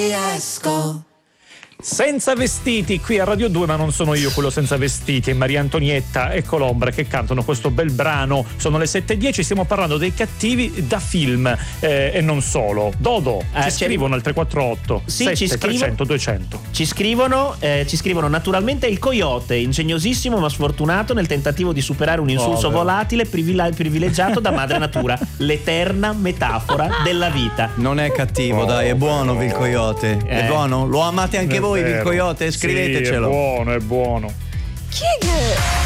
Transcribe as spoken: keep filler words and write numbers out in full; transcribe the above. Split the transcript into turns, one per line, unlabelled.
Esco.
Senza vestiti qui a Radio due, ma non sono io quello senza vestiti, è Maria Antonietta e Colombra che cantano questo bel brano. Sono le sette e dieci, stiamo parlando dei cattivi da film eh, e non solo. Dodo,
eh,
ci scrivono al tre quattro otto
sì,
sette
ci scrivono,
trecento duecento.
Ci scrivono, eh, ci scrivono naturalmente il coyote, ingegnosissimo ma sfortunato nel tentativo di superare un insulso
oh,
volatile privile- privilegiato da madre natura, l'eterna metafora della vita.
Non è cattivo,
Oh,
dai, è buono
oh.
il coyote.
Eh.
È buono? Lo amate anche
È
voi il
vero.
coyote? Scrivetecelo.
Sì, è buono, è buono.
Chi è che